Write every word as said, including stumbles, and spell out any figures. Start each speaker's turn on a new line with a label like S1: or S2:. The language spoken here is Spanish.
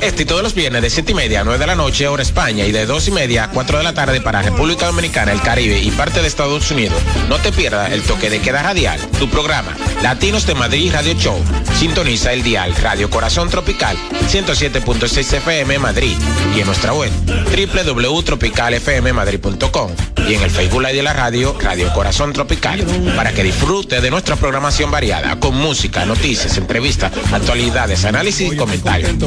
S1: Este y todos los viernes de siete y media a nueve de la noche, hora España, y de dos y media a cuatro de la tarde para República Dominicana, el Caribe y parte de Estados Unidos. No te pierdas el toque de queda radial, tu programa Latinos de Madrid Radio Show. Sintoniza el dial Radio Corazón Tropical ciento siete punto seis F M Madrid y en nuestra web doble u doble u doble u punto tropical f m madrid punto com y en el Facebook Live de la radio Radio Corazón Tropical para que disfrute de nuestra programación variada con música, noticias, entrevistas, actualidades, análisis y comentarios.